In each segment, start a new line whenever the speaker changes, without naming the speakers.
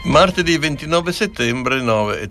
Martedì 29 settembre,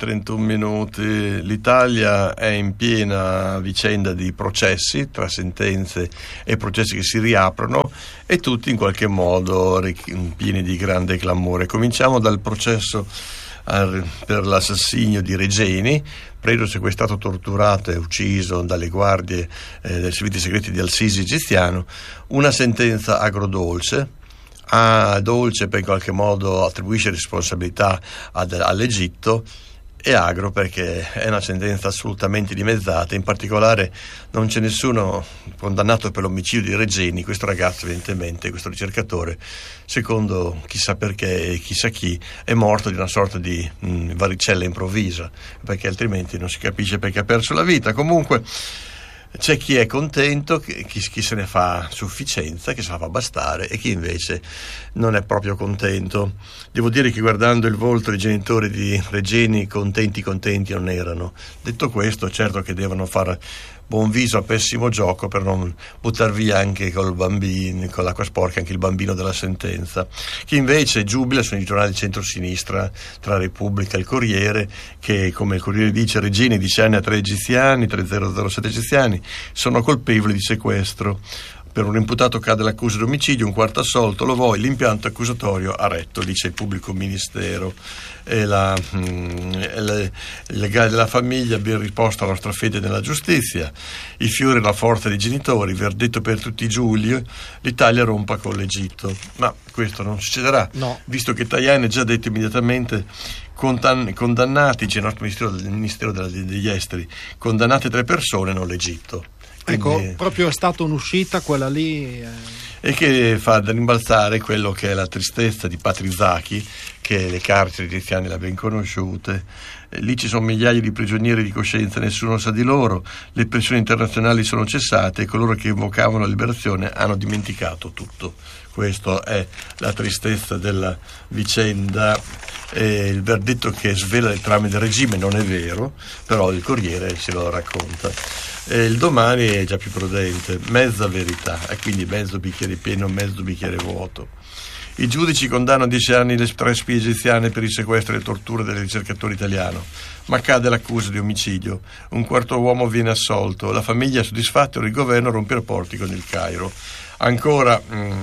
9:31. L'Italia è in piena vicenda di processi, tra sentenze e processi che si riaprono, e tutti in qualche modo pieni di grande clamore. Cominciamo dal processo per l'assassinio di Regeni, preso, sequestrato, torturato e ucciso dalle guardie dei servizi segreti di Al-Sisi egiziano. Una sentenza agrodolce. Dolce per in qualche modo attribuisce responsabilità all'Egitto, e agro perché è una sentenza assolutamente dimezzata. In particolare non c'è nessuno condannato per l'omicidio di Regeni. Questo ragazzo, evidentemente, questo ricercatore, secondo chissà perché e chissà chi, è morto di una sorta di varicella improvvisa, perché altrimenti non si capisce perché ha perso la vita. Comunque c'è chi è contento, chi se ne fa sufficienza, che se la fa bastare, e chi invece non è proprio contento. Devo dire che guardando il volto dei genitori di Regeni, contenti non erano. Detto questo, certo che devono fare buon viso a pessimo gioco per non buttar via anche col bambino, con l'acqua sporca, anche il bambino della sentenza. Chi invece giubila sono i giornali di centrosinistra, tra Repubblica e il Corriere, che, come il Corriere dice, Regeni 10 anni a 3 egiziani, 3007 egiziani, sono colpevoli di sequestro. Per un imputato cade l'accusa di omicidio, un quarto assolto, lo vuoi, l'impianto accusatorio ha retto, dice il pubblico ministero. E il legale della famiglia ben risposto alla nostra fede nella giustizia, i fiori e la forza dei genitori, verdetto per tutti i Giulio, l'Italia rompa con l'Egitto. Ma questo non succederà, no, visto che Tajani ha già detto immediatamente condannati, c'è il nostro Ministero degli Esteri, condannate 3 persone, non l'Egitto.
Ecco, proprio è stata un'uscita quella lì.
E che fa rimbalzare quello che è la tristezza di Patri Zaki, che le carceri egiziane le ha ben conosciute. Lì ci sono migliaia di prigionieri di coscienza, nessuno sa di loro, le pressioni internazionali sono cessate e coloro che invocavano la liberazione hanno dimenticato tutto. Questa è la tristezza della vicenda. Il verdetto che svela le trame del regime non è vero, però il Corriere ce lo racconta. Il Domani è già più prudente, mezza verità, e quindi mezzo bicchiere pieno, mezzo bicchiere vuoto. I giudici condannano 10 anni le 3 spie egiziane per il sequestro e le torture del ricercatore italiano, ma cade l'accusa di omicidio. Un quarto uomo viene assolto, la famiglia è soddisfatta e il governo rompe i rapporti con il Cairo. Ancora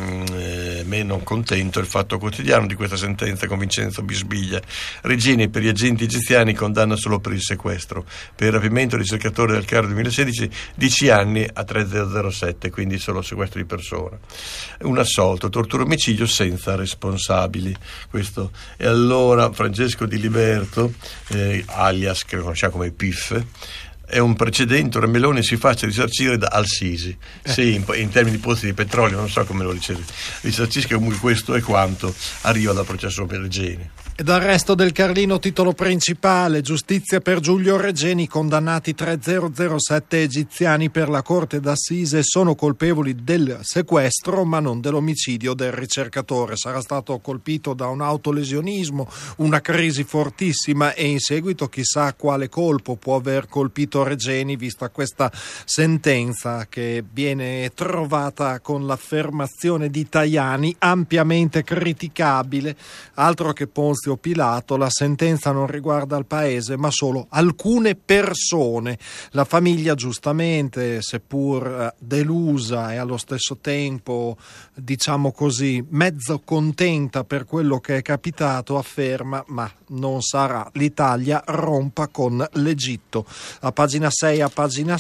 meno contento il Fatto Quotidiano di questa sentenza con Vincenzo Bisbiglia. Regeni per gli agenti egiziani condanna solo per il sequestro. Per il rapimento del ricercatore del Cairo 2016 10 anni a 3007, quindi solo sequestro di persona. Un assolto, tortura, omicidio senza responsabili. Questo. E allora Francesco Di Liberto, alias che conosciamo come PIF, è un precedente. Ora Meloni si faccia risarcire da Al-Sisi. Sì, in termini di pozzi di petrolio, non so come lo risarcisca, comunque questo è quanto arriva dal processo per Regeni.
E dal resto del Carlino, titolo principale: giustizia per Giulio Regeni, condannati 3007 egiziani per la Corte d'Assise, sono colpevoli del sequestro ma non dell'omicidio del ricercatore. Sarà stato colpito da un autolesionismo, una crisi fortissima, e in seguito chissà quale colpo può aver colpito Regeni, vista questa sentenza che viene trovata con l'affermazione di Tajani ampiamente criticabile. Altro che Ponzio Pilato, la sentenza non riguarda il paese ma solo alcune persone. La famiglia, giustamente, seppur delusa e allo stesso tempo, diciamo così, mezzo contenta per quello che è capitato, afferma: ma non sarà, l'Italia rompa con l'Egitto. A pagina 6, a pagina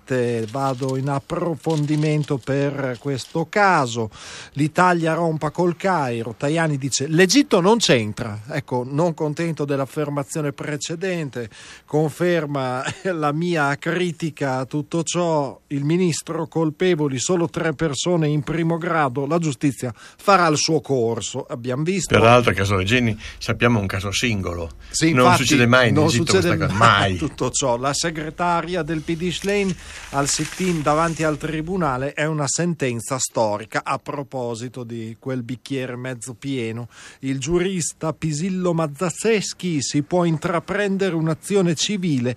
7 vado in approfondimento per questo caso. L'Italia rompa col Cairo, Tajani dice l'Egitto non c'entra. Ecco, non contento dell'affermazione precedente, conferma la mia critica a tutto ciò il ministro: colpevoli solo 3 persone in primo grado, la giustizia farà il suo corso. Abbiamo visto.
Peraltro il caso Regeni, sappiamo, è un caso singolo.
Sì,
non
infatti,
succede mai in
non
Egitto
succede
questa cosa, mai.
Tutto ciò. La segretaria del PD Schlein al sit-in davanti al tribunale: è una sentenza storica. A proposito di quel bicchiere mezzo pieno, il giurista Pisillo Mazzaseschi: si può intraprendere un'azione civile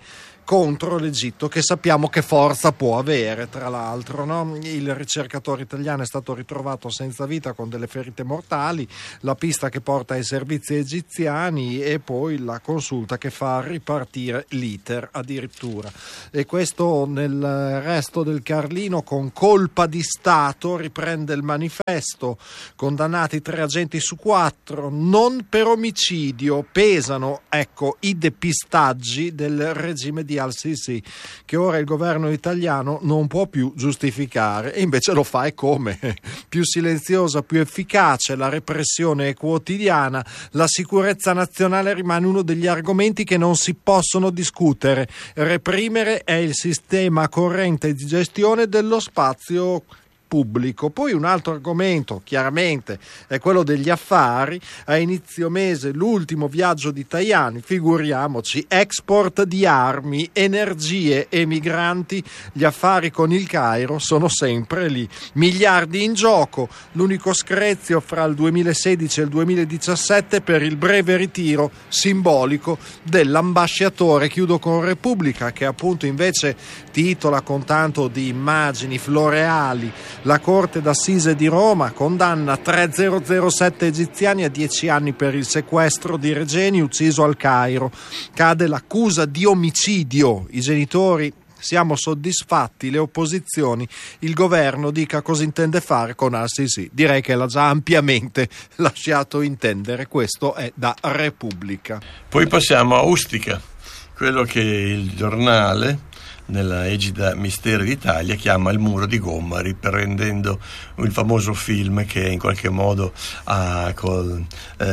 contro l'Egitto, che sappiamo che forza può avere, tra l'altro, no? Il ricercatore italiano è stato ritrovato senza vita con delle ferite mortali, la pista che porta ai servizi egiziani e poi la consulta che fa ripartire l'iter addirittura. E questo nel resto del Carlino, con colpa di Stato, riprende il manifesto, condannati 3 agenti su 4, non per omicidio, pesano i depistaggi del regime di Al-Sisi, che ora il governo italiano non può più giustificare, e invece lo fa, e come? Più silenziosa, più efficace, la repressione è quotidiana, la sicurezza nazionale rimane uno degli argomenti che non si possono discutere. Reprimere è il sistema corrente di gestione dello spazio pubblico. Poi un altro argomento chiaramente è quello degli affari. A inizio mese l'ultimo viaggio di Tajani, figuriamoci, export di armi, energie e migranti, gli affari con il Cairo sono sempre lì, miliardi in gioco, l'unico screzio fra il 2016 e il 2017 per il breve ritiro simbolico dell'ambasciatore. Chiudo con Repubblica, che appunto invece titola con tanto di immagini floreali: la Corte d'Assise di Roma condanna 3007 egiziani a 10 anni per il sequestro di Regeni ucciso al Cairo. Cade l'accusa di omicidio. I genitori siamo soddisfatti, le opposizioni, il governo dica cosa intende fare con Al-Sisi. Direi che l'ha già ampiamente lasciato intendere. Questo è da Repubblica.
Poi passiamo a Ustica, quello che il giornale, nella egida Misteri d'Italia, chiama il muro di gomma, riprendendo il famoso film che in qualche modo con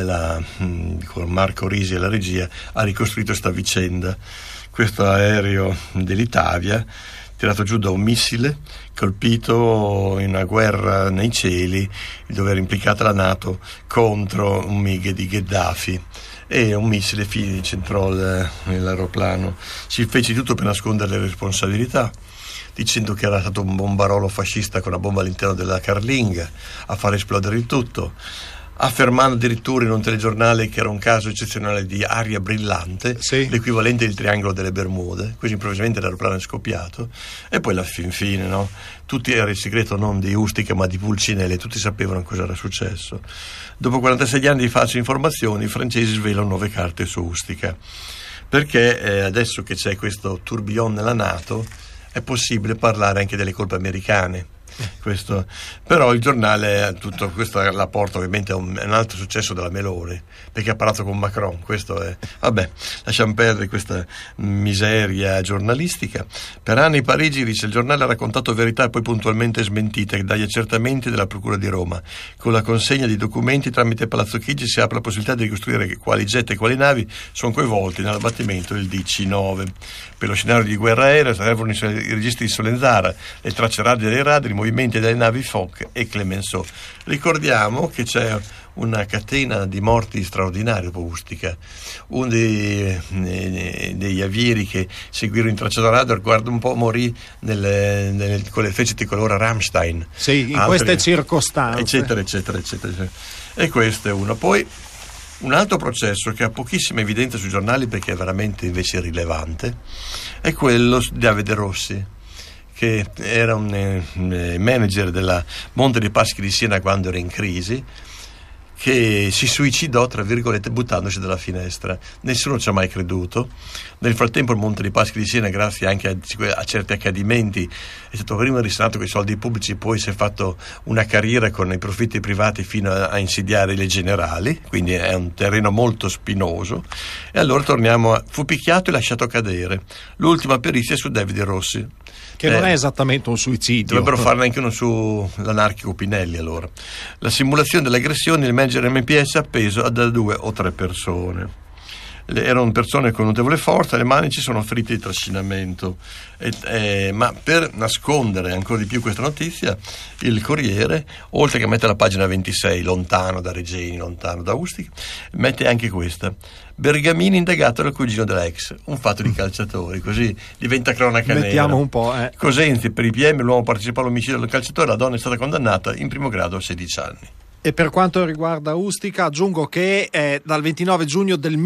Marco Risi e la regia ha ricostruito questa vicenda. Questo aereo dell'Italia, tirato giù da un missile, colpito in una guerra nei cieli dove era implicata la NATO contro un MiG di Gheddafi, e un missile centrò nell'aeroplano. Si fece tutto per nascondere le responsabilità, dicendo che era stato un bombarolo fascista con una bomba all'interno della carlinga a far esplodere il tutto, affermando addirittura in un telegiornale che era un caso eccezionale di aria brillante, sì, l'equivalente del triangolo delle Bermude. Così improvvisamente l'aeroplano è scoppiato, e poi alla fine, no? Tutti era il segreto non di Ustica ma di Pulcinella, tutti sapevano cosa era successo. Dopo 46 anni di false informazioni, i francesi svelano 9 carte su Ustica, perché adesso che c'è questo tourbillon nella NATO è possibile parlare anche delle colpe americane. Questo, però il giornale tutto questo la porta ovviamente a un altro successo della Meloni, perché ha parlato con Macron. Questo è, vabbè, lasciamo perdere questa miseria giornalistica. Per anni Parigi, dice il giornale, ha raccontato verità e poi puntualmente smentite dagli accertamenti della Procura di Roma. Con la consegna di documenti tramite Palazzo Chigi si apre la possibilità di ricostruire quali jet e quali navi sono coinvolti nell'abbattimento del DC-9. Per lo scenario di guerra aerea servono i registri di Solenzara, le tracce radio dei radar, i movimenti delle navi Foch e Clemenceau. Ricordiamo che c'è una catena di morti straordinaria dopo Ustica. Uno degli avieri che seguirono in tracciato radar, guarda un po', morì con le frecce tricolore Rammstein.
Sì, in queste circostanze.
Eccetera, eccetera, eccetera. E questo è uno. Poi un altro processo che ha pochissima evidenza sui giornali, perché è veramente invece rilevante, è quello di Davide Rossi, che era un manager della Monte dei Paschi di Siena quando era in crisi, che si suicidò, tra virgolette, buttandosi dalla finestra. Nessuno ci ha mai creduto. Nel frattempo il Monte dei Paschi di Siena, grazie anche a certi accadimenti, è stato prima risanato con i soldi pubblici, poi si è fatto una carriera con i profitti privati fino a insidiare le generali, quindi è un terreno molto spinoso. E allora torniamo fu picchiato e lasciato cadere. L'ultima perizia su Davide Rossi,
che non è esattamente un suicidio.
Dovrebbero farne anche uno sull'anarchico Pinelli. Allora, la simulazione delle aggressioni, il manager MPS appeso da 2 o 3 persone. Erano persone con notevole forza, le mani ci sono ferite di trascinamento, ma per nascondere ancora di più questa notizia, il Corriere, oltre che mettere la pagina 26, lontano da Regeni, lontano da Ustica, mette anche questa: Bergamini indagato dal cugino dell'ex, un fatto di calciatori, così diventa cronaca nera.
Mettiamo un po'.
Cosenzi, per i PM l'uomo partecipa all'omicidio del calciatore, la donna è stata condannata in primo grado a 16 anni.
E per quanto riguarda Ustica, aggiungo che è dal 29 giugno del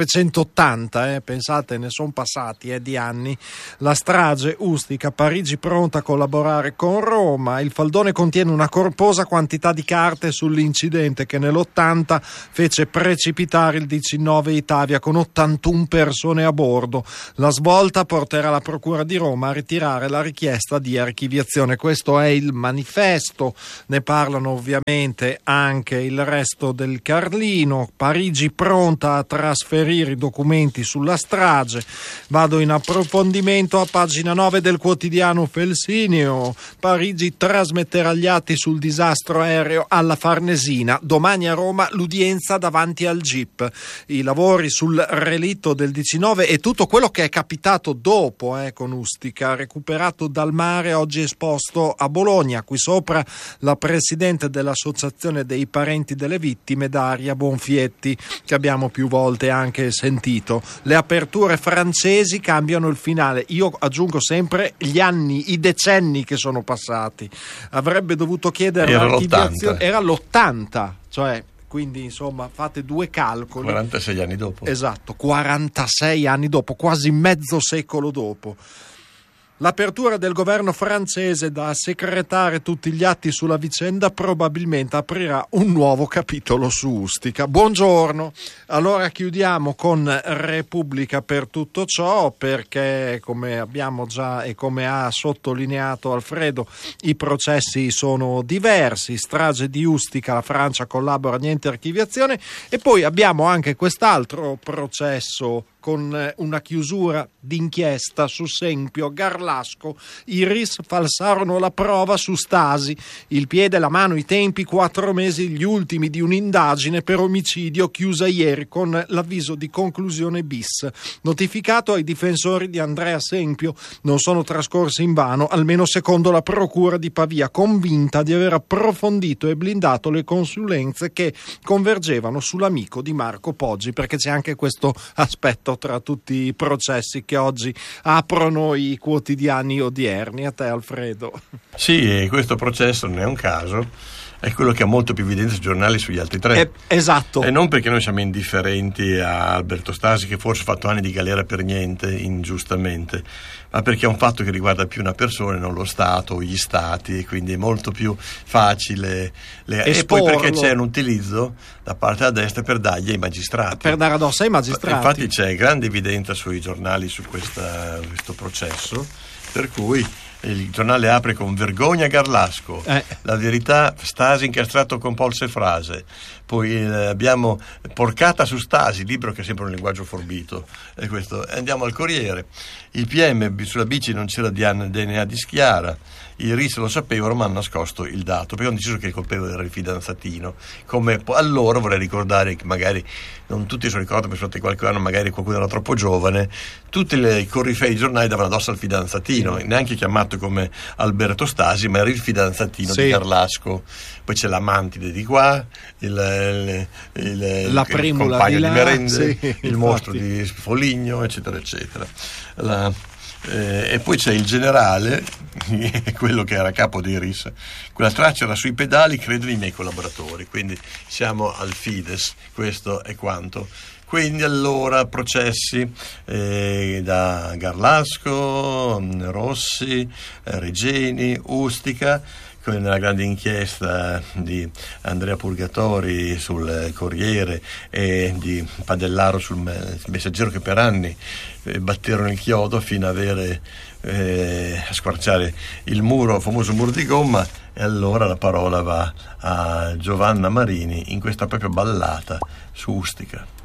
1980, pensate, ne sono passati di anni, la strage Ustica, Parigi pronta a collaborare con Roma. Il faldone contiene una corposa quantità di carte sull'incidente che nell'80 fece precipitare il DC-9 Italia con 81 persone a bordo. La svolta porterà la Procura di Roma a ritirare la richiesta di archiviazione. Questo è il manifesto, ne parlano ovviamente anche il resto del Carlino. Parigi pronta a trasferire i documenti sulla strage. Vado in approfondimento a pagina 9 del quotidiano Felsineo. Parigi trasmetterà gli atti sul disastro aereo alla Farnesina. Domani a Roma l'udienza davanti al GIP. I lavori sul relitto del DC-9 e tutto quello che è capitato dopo con Ustica, recuperato dal mare, oggi esposto a Bologna. Qui sopra la presidente dell'Associazione dei parenti delle vittime, Daria Bonfietti, che abbiamo più volte anche sentito. Le aperture francesi cambiano il finale. Io aggiungo sempre gli anni, i decenni che sono passati. Avrebbe dovuto chiedere l'archiviazione. Era l'80, cioè, quindi insomma fate due calcoli.
46 anni dopo.
Esatto, 46 anni dopo, quasi mezzo secolo dopo. L'apertura del governo francese da secretare tutti gli atti sulla vicenda probabilmente aprirà un nuovo capitolo su Ustica. Buongiorno. Allora chiudiamo con Repubblica per tutto ciò, perché come abbiamo già e come ha sottolineato Alfredo, i processi sono diversi. Strage di Ustica, la Francia collabora, niente archiviazione, e poi abbiamo anche quest'altro processo con una chiusura d'inchiesta su Sempio, Garlasco. I RIS falsarono la prova su Stasi, il piede, la mano, i tempi, 4 mesi gli ultimi di un'indagine per omicidio chiusa ieri con l'avviso di conclusione bis. Notificato ai difensori di Andrea Sempio, non sono trascorsi invano, almeno secondo la procura di Pavia, convinta di aver approfondito e blindato le consulenze che convergevano sull'amico di Marco Poggi, perché c'è anche questo aspetto tra tutti i processi che oggi aprono i quotidiani odierni. A te, Alfredo.
Sì, questo processo non è un caso, è quello che ha molto più evidenza sui giornali sugli altri tre.
Esatto.
E non perché noi siamo indifferenti a Alberto Stasi, che forse ha fatto anni di galera per niente, ingiustamente, ma perché è un fatto che riguarda più una persona e non lo Stato o gli Stati, quindi è molto più facile. E poi perché c'è un utilizzo da parte della destra per dargli ai magistrati.
Per dare addosso ai magistrati.
Infatti c'è grande evidenza sui giornali su questo processo, per cui il giornale apre con vergogna Garlasco, la verità Stasi incastrato con polse e frase, poi abbiamo porcata su Stasi, libro che è sempre un linguaggio forbito, e questo. Andiamo al Corriere, il PM sulla bici non c'era DNA di Schiara, i RIS lo sapevano ma hanno nascosto il dato perché hanno deciso che il colpevole era il fidanzatino. Come allora vorrei ricordare che magari non tutti se lo ricordano, perché qualche anno magari qualcuno era troppo giovane, tutti i corrifei giornali davano addosso al fidanzatino, neanche chiamato come Alberto Stasi, ma era il fidanzatino di Garlasco. Poi c'è l'amantide di qua, il compagno di merende, il mostro di Foligno, eccetera eccetera. E poi c'è il generale, quello che era capo dei RIS. Quella traccia era sui pedali, credo, i miei collaboratori, quindi siamo al Fides, questo è quanto. Quindi allora processi da Garlasco, Rossi, Regeni, Ustica, nella grande inchiesta di Andrea Purgatori sul Corriere e di Padellaro sul Messaggero, che per anni batterono il chiodo fino a avere a squarciare il famoso muro di gomma. E allora la parola va a Giovanna Marini in questa propria ballata su Ustica.